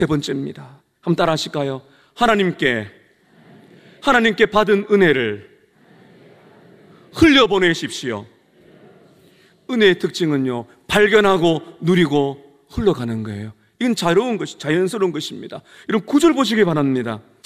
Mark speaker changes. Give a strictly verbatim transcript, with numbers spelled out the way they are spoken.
Speaker 1: 세 번째입니다. 한번 따라 하실까요? 하나님께 하나님께 받은 은혜를 흘려보내십시오. 은혜의 특징은요, 발견하고 누리고 흘러가는 거예요. 이건 자유로운 것이, 자연스러운 것입니다. 이런 구절 보시기 바랍니다.